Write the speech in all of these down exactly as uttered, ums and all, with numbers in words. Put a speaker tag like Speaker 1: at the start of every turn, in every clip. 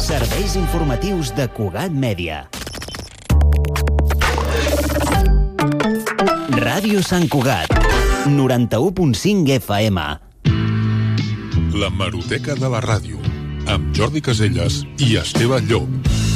Speaker 1: Serveis informatius de Cugat Mèdia. Ràdio Sant Cugat, noranta-u punt cinc F M.
Speaker 2: La Hemeroteca de la Ràdio, amb Jordi Casellas i Esteve Llop.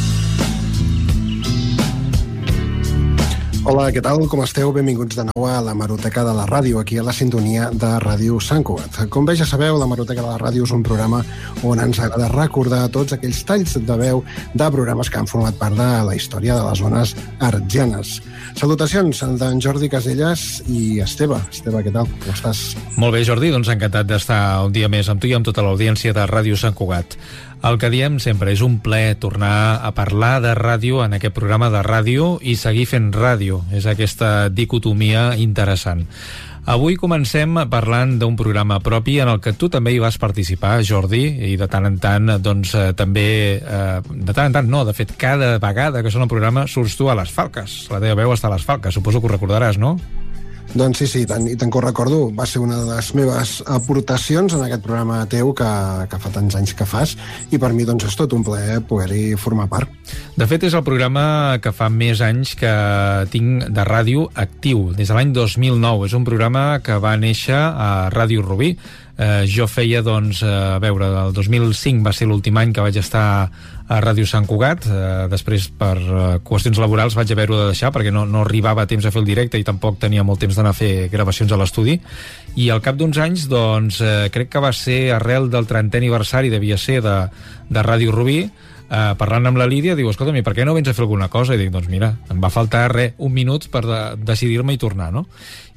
Speaker 3: Hola, què tal? Com esteu? Benvinguts de nou a la Hemeroteca de la Ràdio, aquí a la sintonia de Ràdio Sant Cugat. Com bé ja sabeu, la Hemeroteca de la Ràdio és un programa on ens agrada recordar tots aquells talls de veu de programes que han format part de la història de les zones artesianes. Salutacions d'en Jordi Casellas i Esteve. Esteve, què tal? Com estàs?
Speaker 4: Molt bé, Jordi, doncs encantat d'estar un dia més amb tu i amb tota l'audiència de Ràdio Sant Cugat. El que diem sempre és un plaer tornar a parlar de ràdio en aquest programa de ràdio i seguir fent ràdio. És aquesta dicotomia interessant. Avui comencem parlant d'un programa propi en el que tu també hi vas participar, Jordi, i de tant en tant, doncs, eh, també... Eh, de tant en tant, no, de fet, cada vegada que sona un programa surts tu a les Falques. La teva veu està a les Falques, suposo que ho recordaràs, no?
Speaker 3: Doncs sí, sí, tant, i tant que ho recordo. Va ser una de les meves aportacions en aquest programa teu que, que fa tants anys que fas, i per mi doncs és tot un plaer poder-hi formar part.
Speaker 4: De fet, és el programa que fa més anys que tinc de ràdio actiu, des de l'any dos mil nou. És un programa que va néixer a Ràdio Rubí. Eh, jo feia, doncs, eh, a veure, el dos mil cinc va ser l'últim any que vaig estar a Ràdio Sant Cugat. Eh, després, per eh, qüestions laborals, vaig haver-ho de deixar perquè no, no arribava a temps a fer el directe i tampoc tenia molt temps d'anar a fer gravacions a l'estudi. I al cap d'uns anys, doncs, eh, crec que va ser arrel del trentè aniversari, devia ser, de, de Ràdio Rubí, eh, parlant amb la Lídia, diu, escolta'm, per què no vens a fer alguna cosa? I dic, doncs mira, em va faltar res, un minut per de, decidir-me i tornar, no?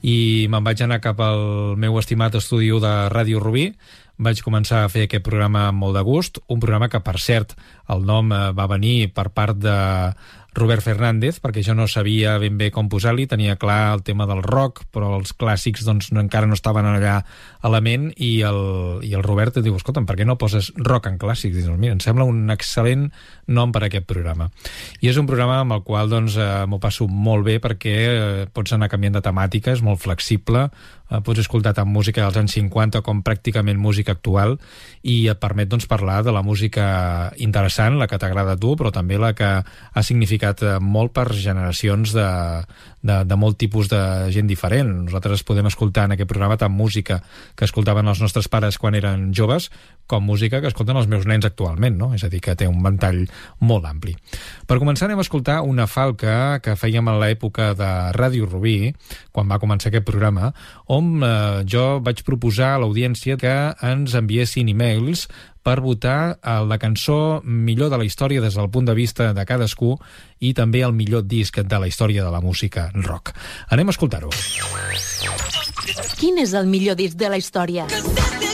Speaker 4: I me'n vaig anar cap al meu estimat estudi de Ràdio Rubí. Vaig començar a fer aquest programa amb molt de gust, un programa que, per cert, el nom eh, va venir per part de Robert Fernández, perquè jo no sabia ben bé com posar-li, tenia clar el tema del rock, però els clàssics doncs, no, encara no estaven allà a la ment, i el, i el Robert et diu, escolta'm, per què no poses rock en clàssics? I dius, mira, em sembla un excel·lent nom per a aquest programa. I és un programa amb el qual doncs, eh, m'ho passo molt bé perquè eh, pots anar canviant de temàtica, és molt flexible, eh, pots escoltar tant música dels anys cinquanta com pràcticament música actual, i et permet doncs, parlar de la música interessant, la que t'agrada a tu, però també la que ha significat molt per generacions de, de, de molt tipus de gent diferent. Nosaltres podem escoltar en aquest programa tant música que escoltaven els nostres pares quan eren joves, com música que escolten els meus nens actualment, no? És a dir, que té un ventall molt ampli. Per començar anem a escoltar una falca que fèiem a l'època de Ràdio Rubí, quan va començar aquest programa, on eh, jo vaig proposar a l'audiència que ens enviessin e-mails per votar la cançó millor de la història des del punt de vista de cadascú i també el millor disc de la història de la música rock. Anem a escoltar-ho.
Speaker 5: Quin és el millor disc de la història?